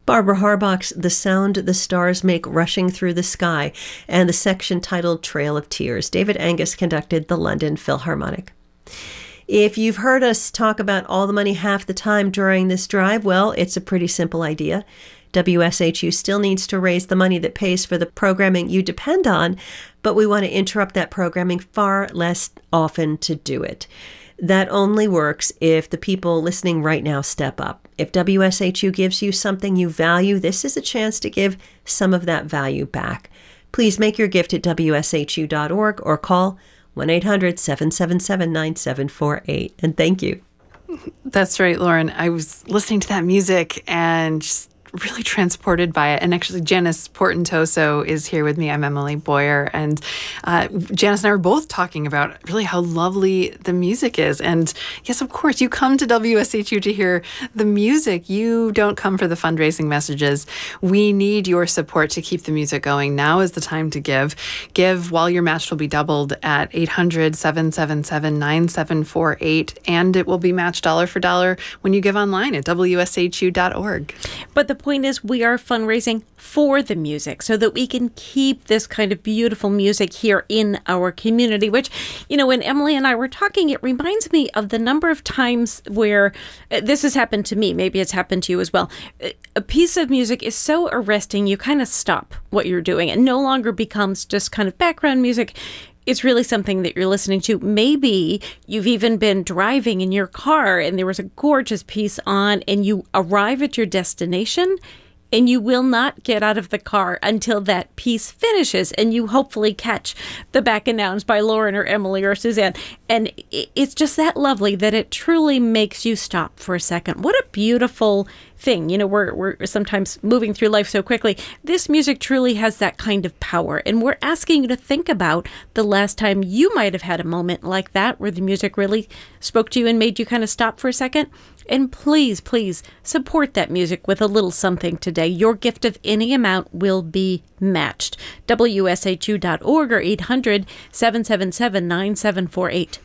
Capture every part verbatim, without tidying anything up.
Barbara Harbach's The Sound the Stars Make Rushing Through the Sky, and the section titled Trail of Tears. David Angus conducted the London Philharmonic. If you've heard us talk about all the money half the time during this drive, well, it's a pretty simple idea. W S H U still needs to raise the money that pays for the programming you depend on, but we want to interrupt that programming far less often to do it. That only works if the people listening right now step up. If W S H U gives you something you value, this is a chance to give some of that value back. Please make your gift at W S H U dot org or call one eight hundred seven seven seven nine seven four eight. And thank you. That's right, Lauren. I was listening to that music and just really transported by it. And actually, Janice Portentoso is here with me. I'm Emily Boyer. And uh, Janice and I were both talking about really how lovely the music is. And yes, of course, you come to W S H U to hear the music. You don't come for the fundraising messages. We need your support to keep the music going. Now is the time to give. Give while your match will be doubled at eight hundred seven seven seven nine seven four eight. And it will be matched dollar for dollar when you give online at W S H U dot org. But the point is, we are fundraising for the music so that we can keep this kind of beautiful music here in our community, which, you know, when Emily and I were talking, it reminds me of the number of times where uh, this has happened to me. Maybe it's happened to you as well. A piece of music is so arresting, you kind of stop what you're doing. It no longer becomes just kind of background music. It's really something that you're listening to. Maybe you've even been driving in your car and there was a gorgeous piece on and you arrive at your destination and you will not get out of the car until that piece finishes and you hopefully catch the back announced by Lauren or Emily or Suzanne. And it's just that lovely that it truly makes you stop for a second. What a beautiful thing. You know, we're, we're sometimes moving through life so quickly. This music truly has that kind of power. And we're asking you to think about the last time you might have had a moment like that where the music really spoke to you and made you kind of stop for a second. And please, please support that music with a little something today. Your gift of any amount will be matched. W S H U dot org or eight hundred seven seven seven nine seven four eight.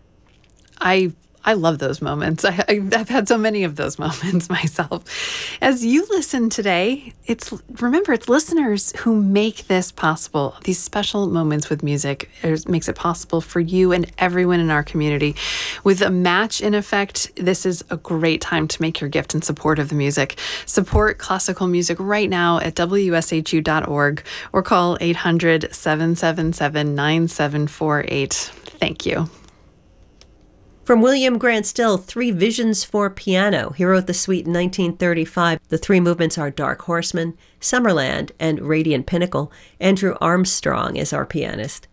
I I love those moments. I, I've had so many of those moments myself. As you listen today, it's remember, it's listeners who make this possible. These special moments with music it makes it possible for you and everyone in our community. With a match in effect, this is a great time to make your gift in support of the music. Support classical music right now at W S H U dot org or call eight hundred seven seven seven nine seven four eight. Thank you. From William Grant Still, Three Visions for Piano. He wrote the suite in nineteen thirty-five. The three movements are Dark Horseman, Summerland, and Radiant Pinnacle. Andrew Armstrong is our pianist.